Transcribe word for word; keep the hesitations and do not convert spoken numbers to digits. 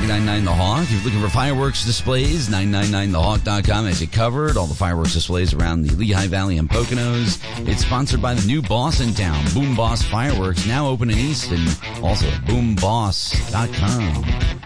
nine nine nine The Hawk. If you're looking for fireworks displays, nine nine nine the hawk dot com has you covered. All the fireworks displays around the Lehigh Valley and Poconos. It's sponsored by the new boss in town, Boom Boss Fireworks, now open in East, and also at boom boss dot com.